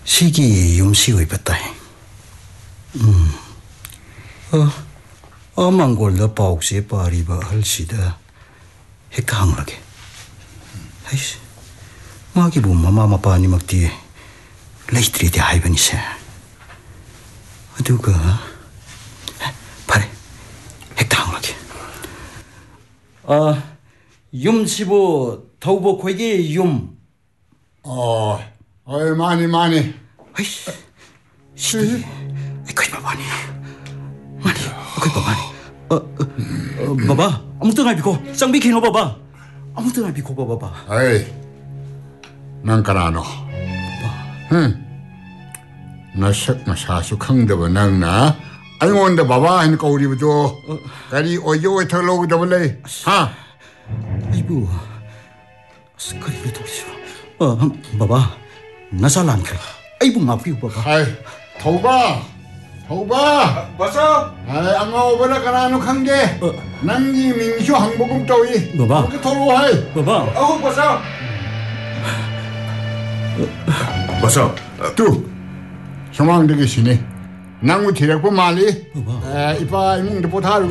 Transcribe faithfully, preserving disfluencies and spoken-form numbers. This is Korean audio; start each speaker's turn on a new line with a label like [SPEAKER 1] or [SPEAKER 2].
[SPEAKER 1] 시기 юм시의 뱃다이. 음. 어, 어망골더 바옥시에 빠리바 할시다. 핵다 항락에. 아이씨. 마기 보면 마마빠니 막디 레이트리디 하이버니세. 어두가 파래. 핵다 항락에. 아, юм시보 더우보 코이게 윰.
[SPEAKER 2] 어, 어이 많이 많이.
[SPEAKER 1] 아이씨. 시기. 거기 봐 많이. 많이. 거기 봐 많이. 어, 어, 어, 봐봐. 아무튼 날 비고 쌍비 키노 봐봐. 아무튼 날 비고 봐봐.
[SPEAKER 2] 아이, 난 까라노. 응. 나색 마사수 강더버 낭나. 아이고인데 봐봐 하니까 우리부터 가리 어여에 털러오고 더블레. 하.
[SPEAKER 1] 이부. 스크린에 돌리죠. 어, 봐봐. 나살란 그래. 아이부 마피 봐봐.
[SPEAKER 2] 아이, 더봐. 더봐.
[SPEAKER 3] 왔어?
[SPEAKER 2] 아이, 안가오버라 까라노 강게. 낭지 민슈 항복음 따위.
[SPEAKER 1] 봐봐.
[SPEAKER 2] 그렇게 털어 하이.
[SPEAKER 1] 봐봐.
[SPEAKER 3] 어우 왔어? 왔어?
[SPEAKER 2] 또 상황되게 시네. 낭무 티렉부 말리.
[SPEAKER 1] 봐봐.
[SPEAKER 2] 에, 이빠 이몽도 보타르.